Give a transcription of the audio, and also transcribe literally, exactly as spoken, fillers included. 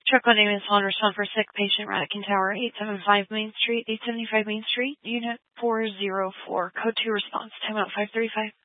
Triple name is on respond for sick patient, Radican Tower, eight seven five Main Street, eight seventy-five Main Street, Unit four zero four, Code two response, timeout five thirty-five.